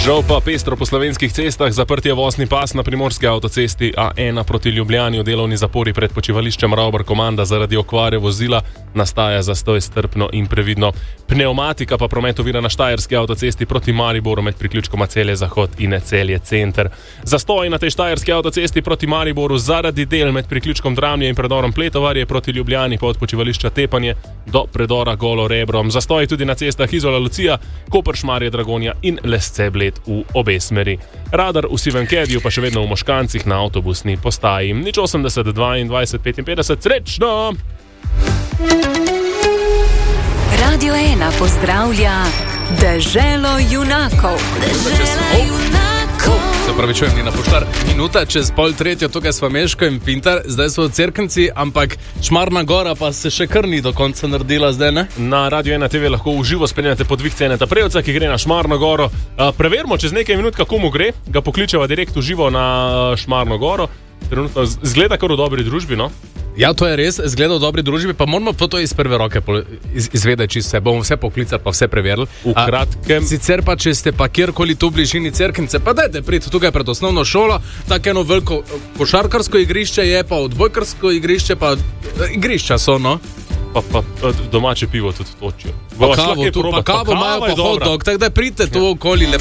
Žal pa pestro po slovenskih cestah, zaprt je vozni pas na primorski avtocesti A1 proti Ljubljani v delovni zapori pred počivališčem Ravbar Komanda zaradi okvare vozila, nastaja zastoj strpno in previdno. Pneumatika pa promet ovira na štajerski avtocesti proti Mariboru med priključkoma Celje Zahod in Celje Center. Zastoj na tej štajerski avtocesti proti Mariboru zaradi del med priključkom Dramlje in predorom Pletovarje proti Ljubljani pa od počivališča Tepanje do predora Golo Rebrom. Zastoj tudi na cestah Izola Lucija, Koper Šmarje Dragonja in Lesce Bled v obe smeri. Radar v sivem kediju pa še vedno v Moškancih na avtobusni postaji. 080 22 55, srečno! Radio 1 pozdravlja Deželo junakov. Dežela junakov. Se pravi, čujem, Nina Poštar, minuta čez 2:30, tukaj smo Meško in Pintar, zdaj so v Cerknici, ampak Šmarna Gora pa se še kar ni do konca naredila zdaj, ne? Na Radio 1 TV lahko v živo spremljate podvig Ceneta Prevca, ki gre na Šmarno Goro. Preverimo čez nekaj minut, kako mu gre, ga pokličeva direkt v živo na Šmarno Goro. Trenutno zgleda kar v dobri družbi, no? Ja, to je res, zgleda v dobri družbi, pa moramo to iz prve roke izvedeti, če se bomo vse poklicali, pa vse preverili. V kratkem. Sicer pa, če ste pa kjerkoli tu v bližini Cerknice, pa dajte priti tukaj pred osnovno šolo, tako eno veliko košarkarsko igrišče je, pa odbojkarsko igrišče, pa igrišča so, no. Pa domače pivo tudi točijo. Pa kavo imajo, pa hot dog, tako da pridite tu okoli.